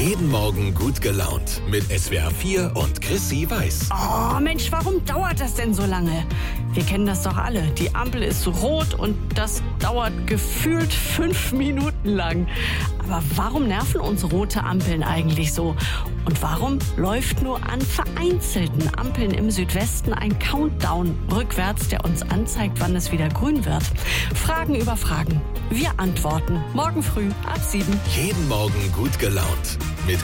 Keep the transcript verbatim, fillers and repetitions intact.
Jeden Morgen gut gelaunt mit S W R vier und Chrissy Weiß. Oh Mensch, warum dauert das denn so lange? Wir kennen das doch alle. Die Ampel ist rot und das dauert gefühlt fünf Minuten lang. Aber warum nerven uns rote Ampeln eigentlich so? Und warum läuft nur an vereinzelten Ampeln im Südwesten ein Countdown rückwärts, der uns anzeigt, wann es wieder grün wird? Fragen über Fragen. Wir antworten morgen früh ab sieben. Jeden Morgen gut gelaunt mit